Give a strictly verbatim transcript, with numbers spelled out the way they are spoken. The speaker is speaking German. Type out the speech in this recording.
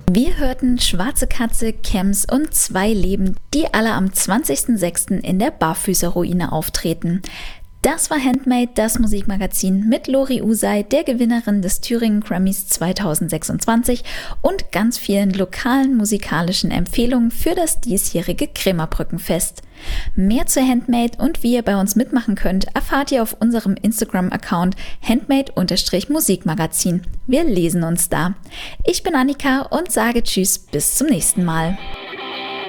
Wir hörten Schwarze Katze, Chems und Zwei Leben, die alle am zwanzigsten sechsten in der Barfüßerruine auftreten. Das war Handmade, das Musikmagazin mit Lori Usay, der Gewinnerin des Thüringen Grammys zweitausendsechsundzwanzig und ganz vielen lokalen musikalischen Empfehlungen für das diesjährige Krämerbrückenfest. Mehr zu Handmade und wie ihr bei uns mitmachen könnt, erfahrt ihr auf unserem Instagram-Account Handmade-Musikmagazin. Wir lesen uns da. Ich bin Annika und sage Tschüss, bis zum nächsten Mal.